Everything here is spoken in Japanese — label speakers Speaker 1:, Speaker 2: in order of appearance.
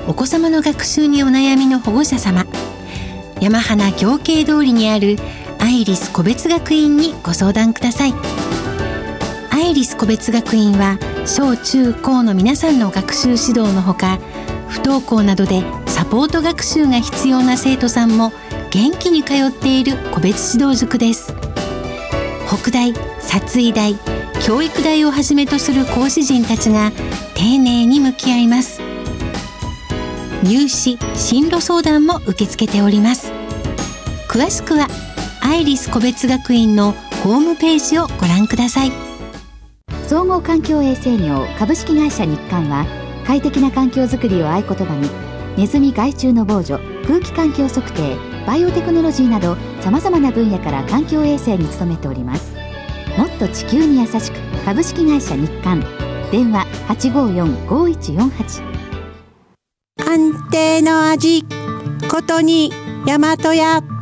Speaker 1: お子様の学習にお悩みの保護者様、山花行慶通りにあるアイリス個別学院にご相談ください。アイリス個別学院は小中高の皆さんの学習指導のほか、不登校などでサポート学習が必要な生徒さんも元気に通っている個別指導塾です。北大、殺医大、教育大をはじめとする講師陣たちが丁寧に向き合います。入試・進路相談も受け付けております。詳しくはアイリス個別学院のホームページをご覧ください。
Speaker 2: 総合環境衛生業株式会社日刊は、快適な環境づくりを合言葉に、ネズミ害虫の防除、空気環境測定、バイオテクノロジーなどさまざまな分野から環境衛生に努めております。もっと地球に優しく、株式会社日刊。電話 854-5148。
Speaker 3: 安定の味、ことに大和屋。